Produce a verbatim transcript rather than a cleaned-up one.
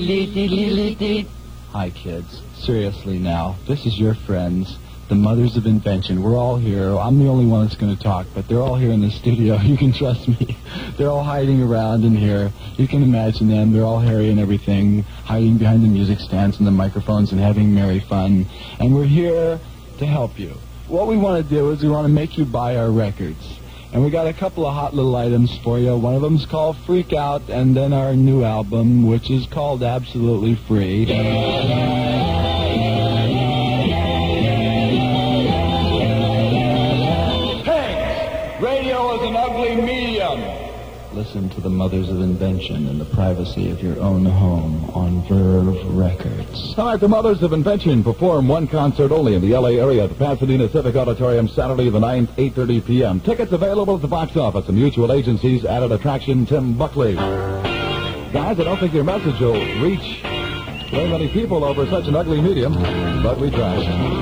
Hi, kids. Seriously now, this is your friends, the Mothers of Invention. We're all here. I'm the only one that's going to talk, but they're all here in the studio. You can trust me. They're all hiding around in here. You can imagine them. They're all hairy and everything, hiding behind the music stands and the microphones and having merry fun. And we're here to help you. What we want to do is we want to make you buy our records. And we got a couple of hot little items for you. One of them's called Freak Out, and then our new album, which is called Absolutely Free. Hey! Radio is an ugly medium. Listen to the Mothers of Invention in the privacy of your own home on Verve Records. Tonight, the Mothers of Invention perform one concert only in the L A area at the Pasadena Civic Auditorium Saturday the ninth, eight thirty p.m. Tickets available at the box office and Mutual Agency's added attraction, Tim Buckley. Guys, I don't think your message will reach very many people over such an ugly medium, but we tried.